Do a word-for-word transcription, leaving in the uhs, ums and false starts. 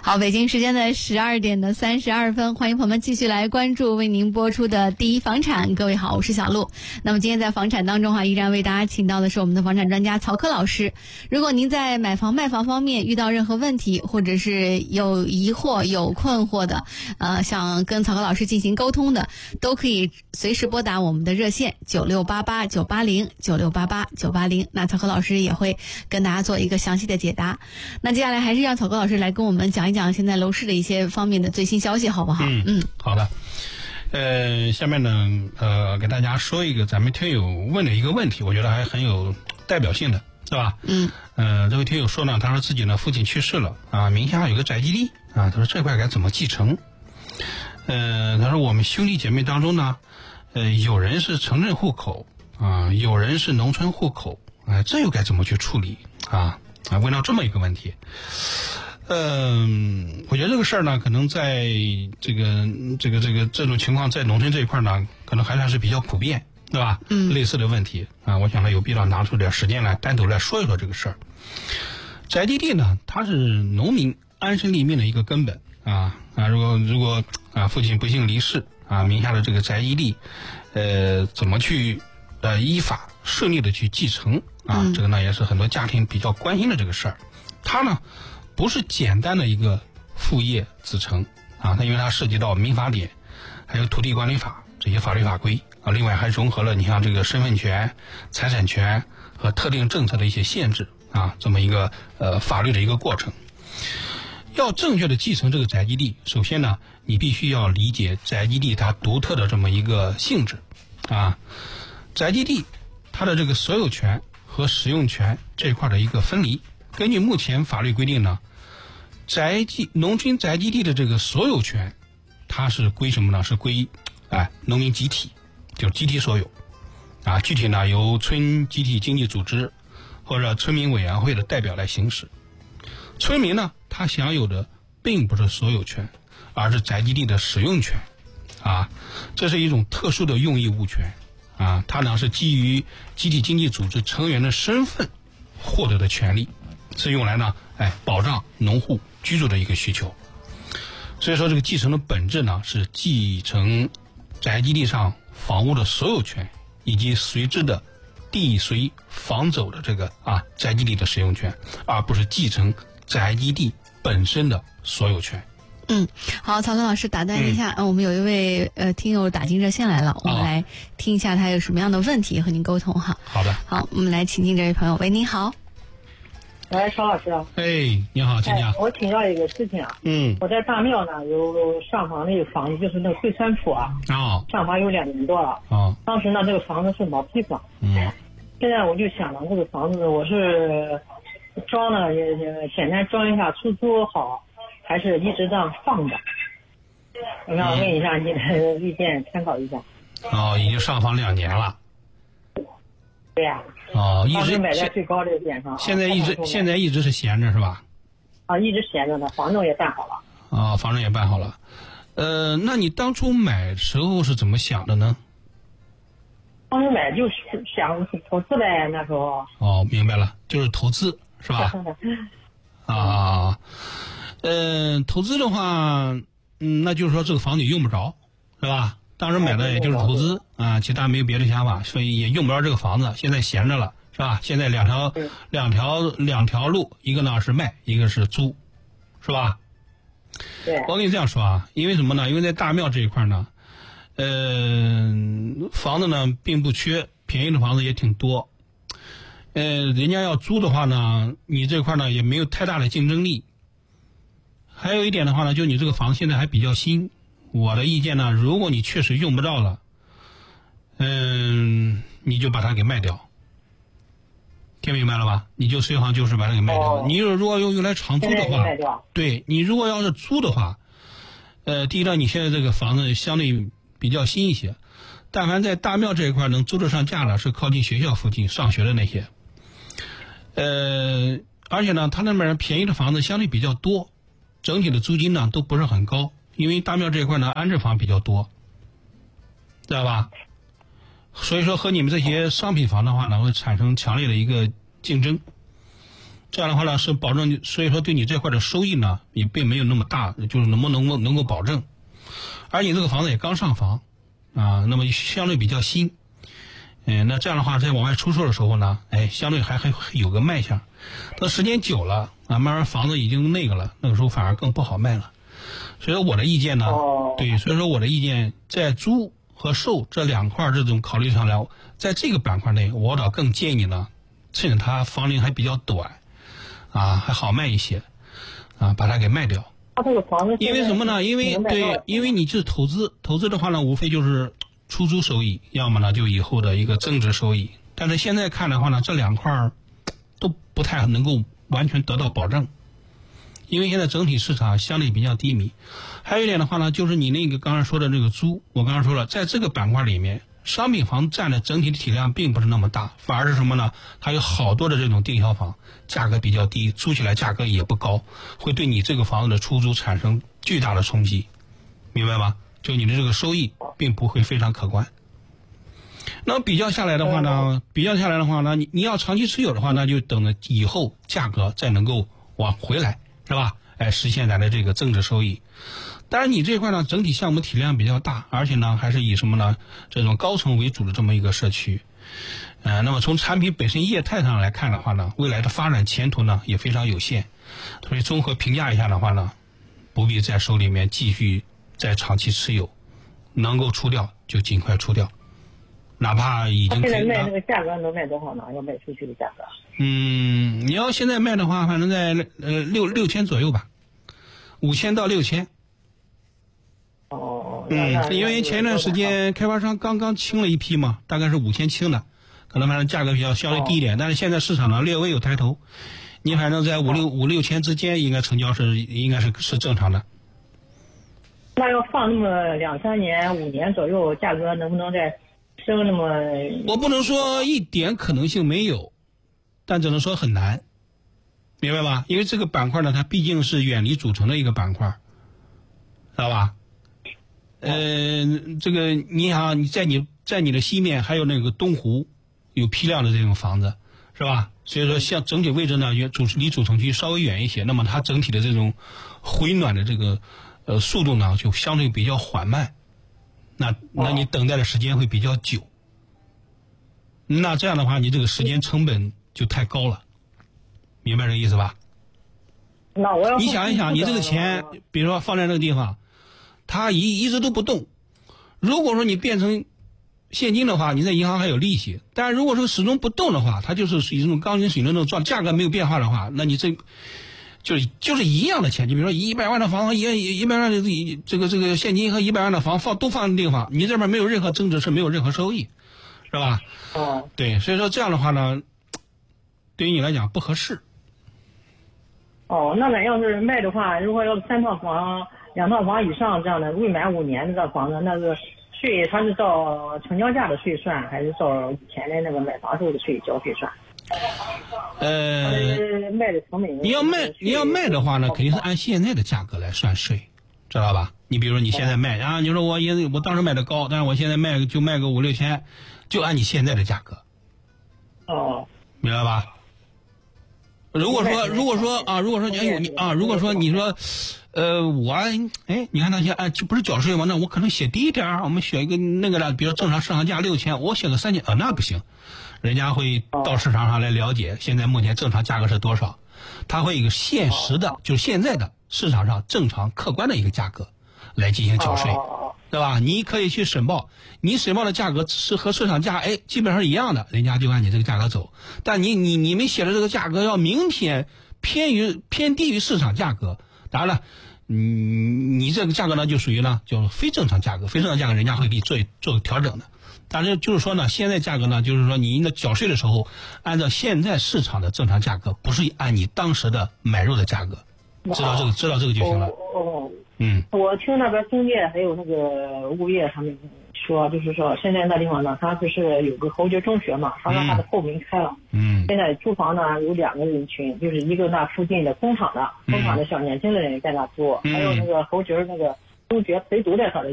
好，北京时间的十二点的三十二分，欢迎朋友们继续来关注为您播出的第一房产。各位好，我是小璐。那么今天在房产当中哈、啊，依然为大家请到的是我们的房产专家曹科老师。如果您在买房卖房方面遇到任何问题，或者是有疑惑有困惑的，呃，想跟曹科老师进行沟通的，都可以随时拨打我们的热线九六八八九八零九六八八九八零。那曹科老师也会跟大家做一个详细的解答。那接下来还是让曹科老师来跟我们讲一讲现在楼市的一些方面的最新消息，好不好？ 嗯嗯，好的。呃，下面呢，呃，给大家说一个咱们听友问的一个问题，我觉得还很有代表性的，是吧？ 嗯。 呃，这位听友说呢，他说自己呢父亲去世了啊，名下有个宅基地啊，他说这块该怎么继承？呃，他说我们兄弟姐妹当中呢，呃，有人是城镇户口啊，有人是农村户口，啊、呃，这又该怎么去处理啊？啊，问到这么一个问题。嗯，我觉得这个事儿呢，可能在这个这个这个这种情况在农村这一块呢，可能还算是比较普遍，对吧？ 嗯， 类似的问题啊，我想呢有必要拿出点时间来单独来说一说这个事儿。宅基地呢，它是农民安身立命的一个根本啊啊，如果如果啊父亲不幸离世啊，名下的这个宅基地，呃，怎么去呃依法顺利的去继承啊？ 嗯、 这个呢也是很多家庭比较关心的这个事儿。它呢。不是简单的一个父业子承啊，它因为它涉及到民法典，还有土地管理法这些法律法规啊，另外还融合了你像这个身份权、财产权和特定政策的一些限制啊，这么一个呃法律的一个过程。要正确的继承这个宅基地，首先呢，你必须要理解宅基地它独特的这么一个性质啊，宅基地它的这个所有权和使用权这一块的一个分离。根据目前法律规定呢，宅基农村宅基地的这个所有权，它是归什么呢？是归哎农民集体，就是集体所有啊。具体呢由村集体经济组织或者村民委员会的代表来行使。村民呢，他享有的并不是所有权，而是宅基地的使用权啊。这是一种特殊的用益物权啊，它呢是基于集体经济组织成员的身份获得的权利。是用来呢，哎，保障农户居住的一个需求。所以说，这个继承的本质呢，是继承宅基地上房屋的所有权，以及随之的地随房走的这个啊宅基地的使用权，而不是继承宅基地本身的所有权。 嗯，好，曹科老师打断一下，嗯，我们有一位呃听友打进热线来了，我们来听一下他有什么样的问题和您沟通哈。 好的， 好，我们来请进这位朋友。喂，您好。 喂，邵老师。 哎，你好，请讲。 哎，我请教一个事情啊。 嗯。 我在大庙呢有上房的一个房子，就是那个桂山铺啊。 哦。 上房有两年多了。 哦。 当时呢，这个房子是毛坯房。 嗯。 现在我就想了，这个房子我是装呢也也简单装一下出租好，还是一直这样放着？我想问一下你的意见，参考一下。 哦，已经上房两年了。 对呀、 啊。哦，一直买在最高这个点上。 现在一直现在一直是闲着是吧？ 啊，一直闲着呢，房证也办好了。 啊，房证也办好了。呃，那你当初买时候是怎么想的呢？ 当时买就是想投资呗，那时候。 哦，明白了，就是投资是吧？啊，呃，投资的话，嗯，那就是说这个房子用不着，是吧？当时买的也就是投资啊，其他没有别的想法，所以也用不着这个房子。现在闲着了，是吧？现在两条两条两条路，一个呢是卖，一个是租，是吧？ 对。 我跟你这样说啊，因为什么呢？因为在大庙这一块呢，呃，房子呢并不缺，便宜的房子也挺多。呃，人家要租的话呢，你这块呢也没有太大的竞争力。还有一点的话呢，就你这个房子现在还比较新。我的意见呢，如果你确实用不到了，嗯，你就把它给卖掉，听明白了吧？你就随行就市把它给卖掉。 哦、 你如果用用来长租的话，对你如果要是租的话，呃，第一呢，你现在这个房子相对比较新一些，但凡在大庙这一块能租得上价的，是靠近学校附近上学的那些，呃，而且呢，它那边便宜的房子相对比较多，整体的租金呢都不是很高。因为大庙这一块呢，安置房比较多，知道吧？所以说和你们这些商品房的话呢，会产生强烈的一个竞争。 这样的话呢是保证，所以说对你这块的收益呢也并没有那么大，就是能不能够能够保证。而你这个房子也刚上房啊，那么相对比较新，嗯，那这样的话在往外出售的时候呢，哎，相对还还有个卖相。等时间久了啊，慢慢房子已经那个了，那个时候反而更不好卖了。所以我的意见呢， 哦、 对，所以说我的意见在租和售这两块这种考虑上来，在这个板块内，我倒更建议你呢，趁着它房龄还比较短，啊，还好卖一些，啊，把它给卖掉。 他这个房子因为什么呢？因为对，因为你是投资，投资的话呢，无非就是出租收益，要么呢就以后的一个增值收益。但是现在看的话呢，这两块都不太能够完全得到保证，因为现在整体市场相对比较低迷。还有一点的话呢，就是你那个刚才说的这个租，我刚刚说了，在这个板块里面，商品房占的整体的体量并不是那么大，反而是什么呢？它有好多的这种定销房，价格比较低，租起来价格也不高，会对你这个房子的出租产生巨大的冲击，明白吗？就你的这个收益并不会非常可观。那么比较下来的话呢，比较下来的话呢，你你要长期持有的话，那就等着以后价格再能够往回来，是吧？哎，实现咱的这个增值收益。当然，你这块呢，整体项目体量比较大，而且呢，还是以什么呢？这种高层为主的这么一个社区。呃，那么从产品本身业态上来看的话呢，未来的发展前途呢也非常有限。所以综合评价一下的话呢，不必在手里面继续再长期持有，能够出掉就尽快出掉，哪怕已经。 现在卖这个价格能卖多少呢？要卖出去的价格？ 嗯，你要现在卖的话，反正在呃六六千左右吧，五千到六千。 哦， 嗯，因为前一段时间开发商刚刚清了一批嘛，大概是五千清的，可能反正价格比较相对低一点，哦、但是现在市场呢略微有抬头，你反正在五六五六千之间，应该成交是应该是是正常的。 那要放那么两三年、五年左右，价格能不能再升那么？ 我不能说一点可能性没有，但只能说很难，明白吧？因为这个板块呢，它毕竟是远离主城的一个板块，知道吧？呃，这个你想，你在你在你的西面还有那个东湖，有批量的这种房子，是吧？所以说，像整体位置呢，远主离主城区稍微远一些，那么它整体的这种回暖的这个呃速度呢，就相对比较缓慢，那那你等待的时间会比较久，那这样的话，你这个时间成本就太高了，明白这个意思吧？ 那我要你想一想，你这个钱，比如说放在这个地方。它一一直都不动，如果说你变成现金的话，你在银行还有利息；但是如果说始终不动的话，它就是属于这种钢筋水泥这种状，价格没有变化的话，那你这就是就是一样的钱。就比如说一百万的房和一一百万的这个这个现金和一百万的房放都放的地方，你这边没有任何增值，是没有任何收益，是吧？ 哦， 对，所以说这样的话呢，对于你来讲不合适。 哦，那咱要是卖的话，如果要三套房。两套房以上这样的未满五年的这房子，那个税它是照成交价的税算，还是照以前的那个买房时候的税交税算？ 呃， 卖的成本。 你要卖你要卖的话呢，肯定是按现在的价格来算税，知道吧？你比如说你现在卖啊，你说我也我当时卖的高，但是我现在卖就卖个五六千，就按你现在的价格。 哦， 明白吧？如果说如果说啊，如果说哎呦你啊，如果说你说。呃，我哎，你看那些哎，这不是缴税吗？那我可能写低一点，我们选一个那个的，比如正常市场价六千，我写个三千啊，那不行，人家会到市场上来了解现在目前正常价格是多少，他会有一个现实的，就是现在的市场上正常客观的一个价格来进行缴税，对吧？你可以去申报，你申报的价格是和市场价哎基本上一样的，人家就按你这个价格走，但你你你们写的这个价格要明显偏于偏低于市场价格，当然了。嗯，你这个价格呢，就属于呢叫非正常价格，非正常价格人家会给你做做调整的。但是就是说呢，现在价格呢，就是说你那缴税的时候，按照现在市场的正常价格，不是按你当时的买入的价格，知道这个知道这个就行了。 哦， 嗯， 我听那边中介还有那个物业他们说，就是说现在那地方呢，它不是有个侯爵中学嘛，他说他的后门开了。 嗯。 现在租房呢有两个人群，就是一个那附近的工厂的，工厂的小年轻的人在那租， 嗯、 还有那个侯爵那个中学陪读的他的。